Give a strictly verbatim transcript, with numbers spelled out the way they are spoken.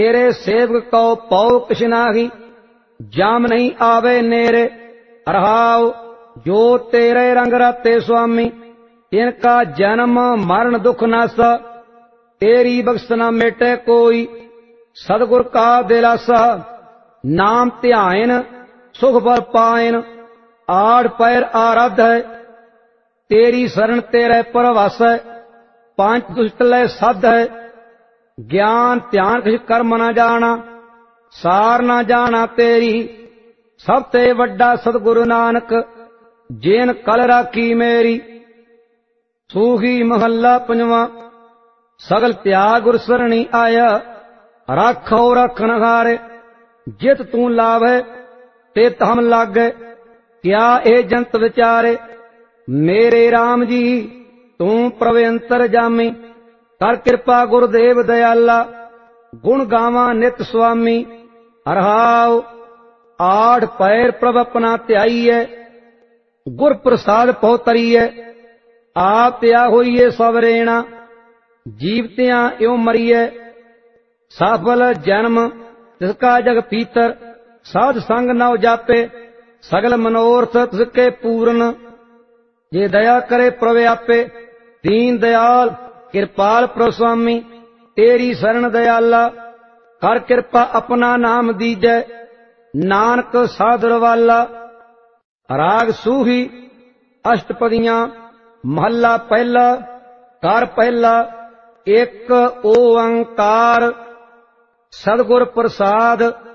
तेरे सेवक को पौ किछ नाहि, जाम नहीं आवे नेरे। रहाओ जो तेरे रंग राते स्वामी, तिनका जन्म मरण दुख नासा। तेरी बख्श न मेटे कोई, सदगुर का दिलासा। नाम ध्यान सुख फल पायन, आड़ पैर आराध है। तेरी शरण तेरे परवास है, पांच दुष्ट लय साध है। ज्ञान ध्यान किछ कर्म न जाना, सार न जाना तेरी। सब ते वड्डा सतगुरु नानक, जेन कल राखी मेरी। सूही महला पंजवा। सगल त्याग गुर सरणी आया, राखो रखन हारे। जित तू लाभे तित हम लागे, क्या ए जंत विचारे। मेरे राम जी तू प्रभु अंतर जामी, कर कृपा गुरुदेव दयाला। गुण गावा नित स्वामी, रहाओ आठ पैर प्रभ अपना त्याईए। गुर प्रसाद पौतरीए, आप त्या होइए सवरेणा। जीवतियां यो मरिए, सफल जन्म तिसका जग पीतर। साध संग नव जापे, सगल मनोरथ तिसके पूर्ण। जे दया करे प्रभु आपे, दीन दयाल कृपाल प्रभु स्वामी। तेरी शरण दयाला, कर कृपा अपना नाम दीजै। नानक साधुर वाला। राग सूही अष्टपदियां। महला पहला। कर पहला। एक ओंकार, सदगुर प्रसाद।